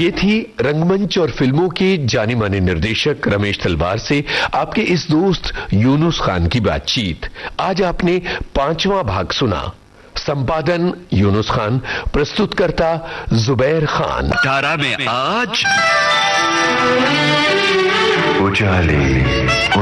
ये थी रंगमंच और फिल्मों के जाने माने निर्देशक रमेश तलवार से आपके इस दोस्त यूनुस खान की बातचीत। आज आपने 5वां भाग सुना। संपादन यूनुस खान, प्रस्तुतकर्ता जुबैर खान। धारा में आज उजाले।